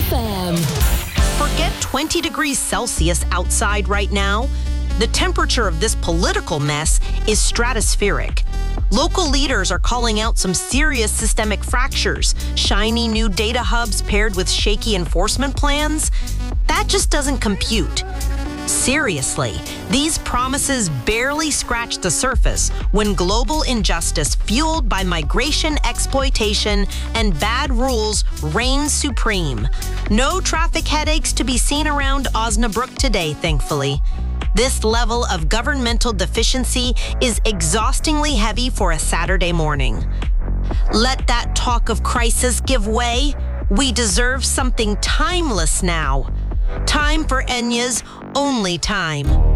FM. Forget 20 degrees Celsius outside right now. The temperature of this political mess is stratospheric. Local leaders are calling out some serious systemic fractures, shiny new data hubs paired with shaky enforcement plans. That just doesn't compute. Seriously, these promises barely scratch the surface when global injustice fueled by migration exploitation and bad rules reigns supreme. No traffic headaches to be seen around Osnabrück today, thankfully. This level of governmental deficiency is exhaustingly heavy for a Saturday morning. Let that talk of crisis give way. We deserve something timeless now. Time for Enya's Only Time.